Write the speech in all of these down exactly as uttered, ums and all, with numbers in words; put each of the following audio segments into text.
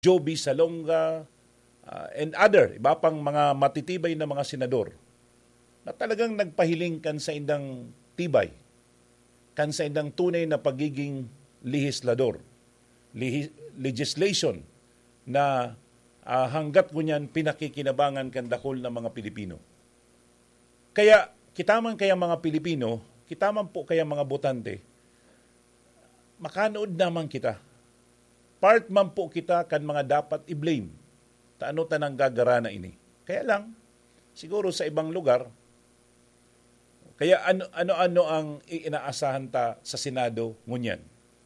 Joby Salonga, uh, and other, iba pang mga matitibay na mga senador na talagang nagpahiling kan sa indang tibay, kan sa indang tunay na pagiging lehislador, Lihi- legislation na uh, hanggat kunyan pinakikinabangan kan dakol ng mga Pilipino. Kaya, kita man kaya mga Pilipino, kita man po kaya mga botante, makanood naman kita. Part man po kita kan mga dapat i-blame. Taano tanang gagara na ini. Kaya lang, siguro sa ibang lugar, kaya ano, ano-ano ang inaasahan ta sa Senado ngunyan.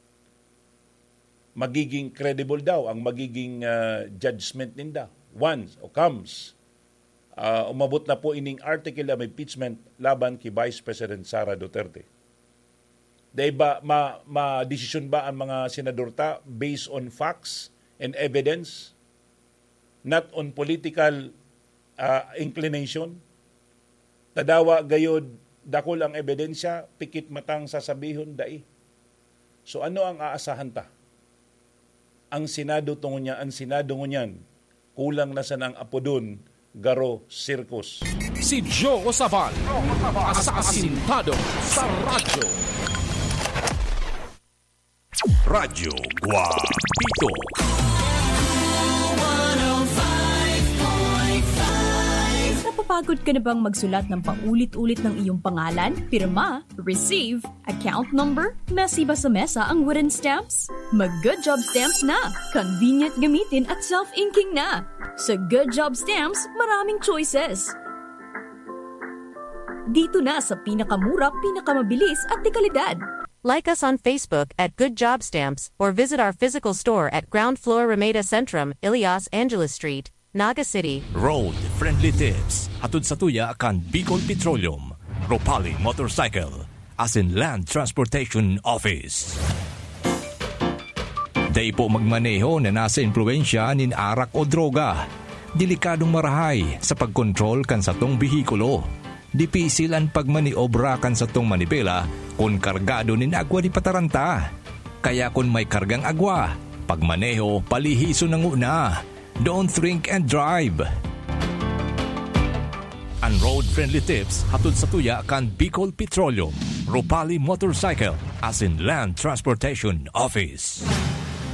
Magiging credible daw ang magiging uh, judgment ninda. Once o comes, uh, umabot na po ining article of impeachment laban kay Vice President Sara Duterte. Dahil ba, ma, ma-desisyon ba ang mga senador ta based on facts and evidence, not on political uh, inclination? Tadawa gayod, dakol ang ebidensya, pikit matang sasabihon, dai. So ano ang aasahan ta? Ang Senado tungo niya, ang Senado ngunyan, kulang na sa nang apodon, garo circus. Si Joe Osaval, asasintado sa radyo. Radyo Guapito. Napapagod ka na bang magsulat ng paulit-ulit ng iyong pangalan, pirma, receive, account number? Messy ba sa mesa ang wooden stamps? Mag Good Job Stamps na! Convenient gamitin at self-inking na! Sa Good Job Stamps, maraming choices. Dito na sa pinakamura, pinakamabilis at dekalidad. Like us on Facebook at Good Job Stamps or visit our physical store at Ground Floor Ramada Centrum, Ilias Angeles Street, Naga City. Road Friendly Tips. Hatod sa tuya kan Bicol Petroleum, Ropali Motorcycle, as in Land Transportation Office. Day po magmaneho na nasa impluensya nin arak o droga. Delikadong marahay sa pagkontrol kan satong bihikulo. Dipisil ang pagmaniobra kan satong manibela kung kargado nin agwa di pataranta. Kaya kung may kargang agwa, pagmaneho palihiso ng una. Don't drink and drive. Ang road-friendly tips hatod sa tuya kan Bicol Petroleum, Ropali Motorcycle, as in Land Transportation Office.